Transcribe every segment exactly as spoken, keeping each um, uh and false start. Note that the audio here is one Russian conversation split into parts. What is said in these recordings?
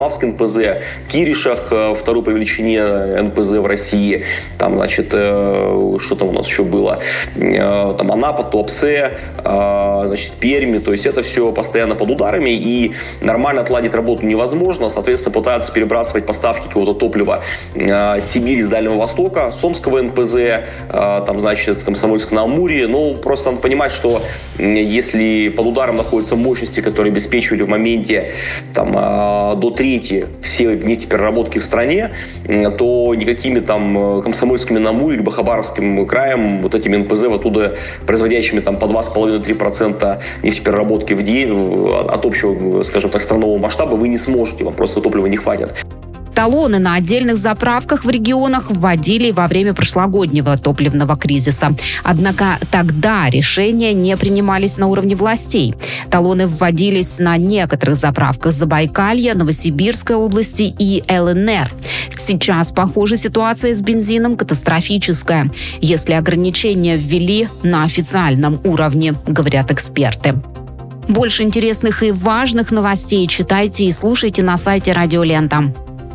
эн пэ зэ, Киришах, второй по величине эн пэ зэ в России, там, значит, что там у нас еще было, там Анапа, Туапсе, значит, Перми, то есть это все постоянно под ударами, и нормально отладить работу невозможно, соответственно, пытаются перебрасывать поставки какого-то топлива с Сибири, с Дальнего Востока, с Омского эн пэ зэ, там, значит, Комсомольск-на-Амуре, ну, просто надо понимать, что если под ударом находятся мощности, которые обеспечивали в моменте, там, до трети все нефтепереработки в стране, то никакими там Комсомольскими на Амуре или Хабаровским краем, вот этими эн пэ зэ, оттуда производящими там по два с половиной - три процента нефтепереработки в день от общего, скажем так, странового масштаба вы не сможете, вам просто топлива не хватит. Талоны на отдельных заправках в регионах вводили во время прошлогоднего топливного кризиса. Однако тогда решения не принимались на уровне властей. Талоны вводились на некоторых заправках Забайкалья, Новосибирской области и эл эн эр. Сейчас, похоже, ситуация с бензином катастрофическая, если ограничения ввели на официальном уровне, говорят эксперты. Больше интересных и важных новостей читайте и слушайте на сайте Радио Лента.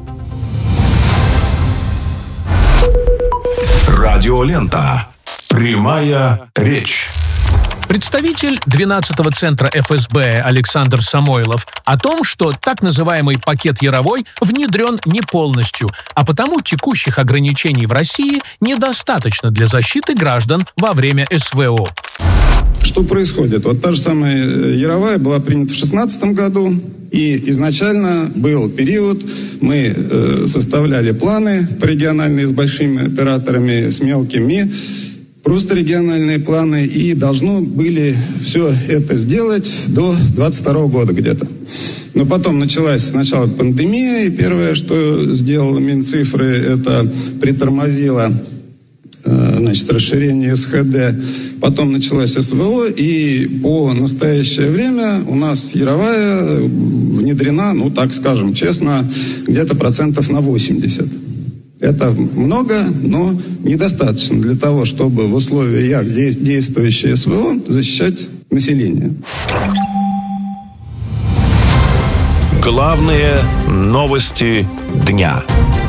Радиолента. Прямая речь. Представитель двенадцатого центра эф эс бэ Александр Самойлов о том, что так называемый пакет Яровой внедрен не полностью, а потому текущих ограничений в России недостаточно для защиты граждан во время эс вэ о. Что происходит? Вот та же самая Яровая была принята в шестнадцатом году, и изначально был период, мы э, составляли планы региональные с большими операторами, с мелкими, просто региональные планы, и должны были все это сделать до двадцать второго года где-то. Но потом началась сначала пандемия, и первое, что сделала Минцифры, это притормозило значит, расширение эс ха дэ. Потом началась эс вэ о, и по настоящее время у нас Яровая внедрена, ну, так скажем честно, где-то процентов на восемьдесят. Это много, но недостаточно для того, чтобы в условиях действующей эс вэ о защищать население. Главные новости дня.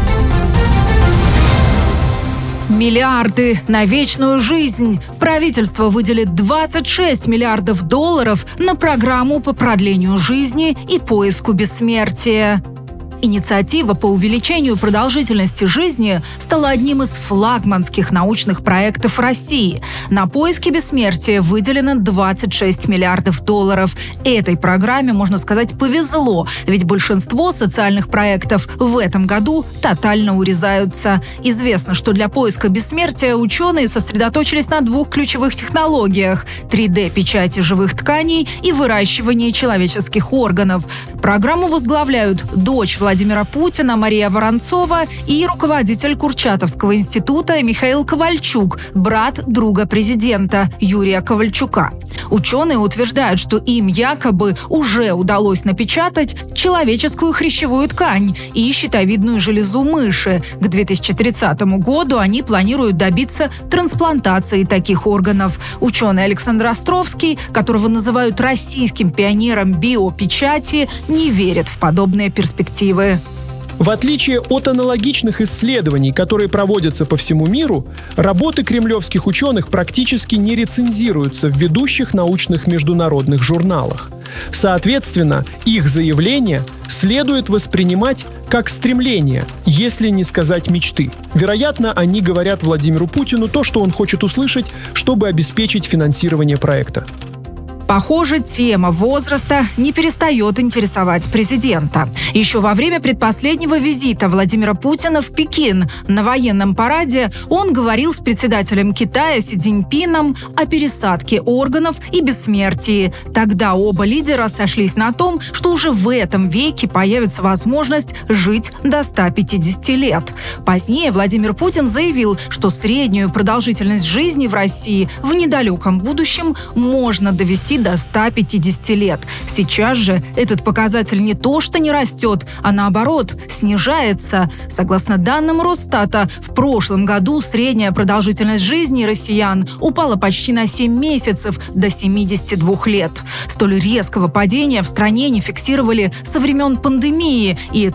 Миллиарды на вечную жизнь. Правительство выделит двадцать шесть миллиардов долларов на программу по продлению жизни и поиску бессмертия. Инициатива по увеличению продолжительности жизни стала одним из флагманских научных проектов России. На поиски бессмертия выделено двадцать шесть миллиардов долларов. Этой программе, можно сказать, повезло, ведь большинство социальных проектов в этом году тотально урезаются. Известно, что для поиска бессмертия ученые сосредоточились на двух ключевых технологиях – три дэ печати живых тканей и выращивании человеческих органов. Программу возглавляют дочь Владимира Путина Мария Воронцова и руководитель Курчатовского института Михаил Ковальчук, брат друга президента Юрия Ковальчука. Ученые утверждают, что им якобы уже удалось напечатать человеческую хрящевую ткань и щитовидную железу мыши. К две тысячи тридцатому году они планируют добиться трансплантации таких органов. Ученый Александр Островский, которого называют российским пионером биопечати, не верит в подобные перспективы. В отличие от аналогичных исследований, которые проводятся по всему миру, работы кремлевских ученых практически не рецензируются в ведущих научных международных журналах. Соответственно, их заявления следует воспринимать как стремление, если не сказать мечты. Вероятно, они говорят Владимиру Путину то, что он хочет услышать, чтобы обеспечить финансирование проекта. Похоже, тема возраста не перестает интересовать президента. Еще во время предпоследнего визита Владимира Путина в Пекин на военном параде он говорил с председателем Китая Си Цзиньпином о пересадке органов и бессмертии. Тогда оба лидера сошлись на том, что уже в этом веке появится возможность жить до ста пятидесяти лет. Позднее Владимир Путин заявил, что среднюю продолжительность жизни в России в недалеком будущем можно довести до ста пятидесяти лет. Сейчас же этот показатель не то что не растет, а наоборот снижается. Согласно данным Росстата, в прошлом году средняя продолжительность жизни россиян упала почти на семь месяцев, до семидесяти двух лет. Столь резкого падения в стране не фиксировали со времен пандемии, и